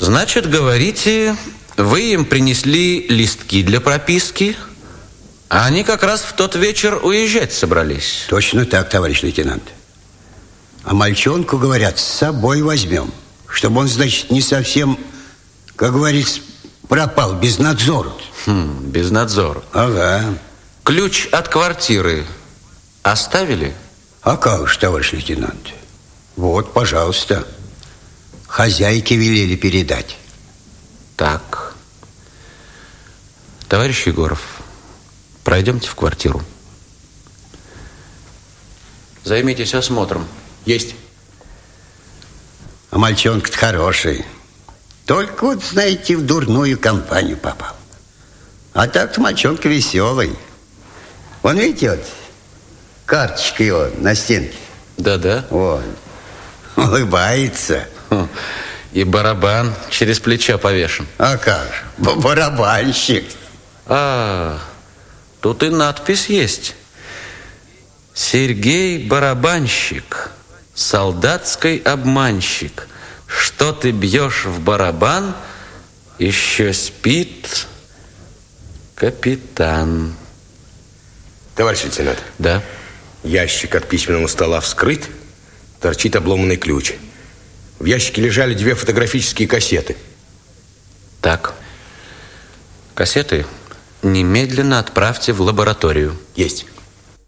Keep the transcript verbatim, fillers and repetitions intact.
Значит, говорите, вы им принесли листки для прописки, а они как раз в тот вечер уезжать собрались. Точно так, товарищ лейтенант. А мальчонку, говорят, с собой возьмем, чтобы он, значит, не совсем, как говорится, пропал без надзора. Хм, без надзора. Ага. Ключ от квартиры оставили? А как же, товарищ лейтенант? Вот, пожалуйста. Хозяйке велели передать. Так. Товарищ Егоров, пройдемте в квартиру. Займитесь осмотром. Есть. А мальчонка-то хороший. Только вот, знаете, в дурную компанию попал. А так-то мальчонка веселый. Вон, видите, вот, карточка его на стенке. Да-да. Вон, улыбается. Хм. И барабан через плечо повешен. А как же, барабанщик. А, тут и надпись есть. Сергей Барабанщик, солдатский обманщик. Что ты бьешь в барабан, еще спит капитан. Товарищ лейтенант. Да. Ящик от письменного стола вскрыт, торчит обломанный ключ. В ящике лежали две фотографические кассеты. Так. Кассеты немедленно отправьте в лабораторию. Есть.